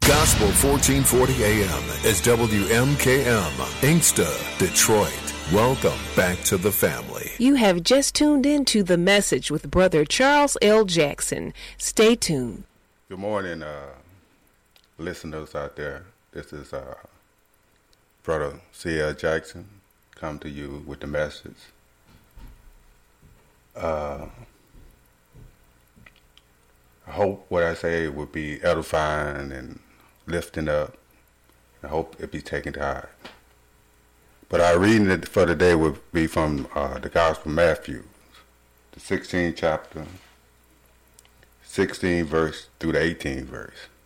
Gospel 1440 AM is WMKM, Inkster, Detroit. Welcome back to the family. You have just tuned in to The Message with Brother Charles L. Jackson. Stay tuned. Good morning, listeners out there. This is Brother C.L. Jackson come to you with the message. I hope what I say will be edifying and lifting up. I hope it be taken to heart. But our reading for today will be from the Gospel of Matthew, the 16th chapter, 16th verse through the 18th verse.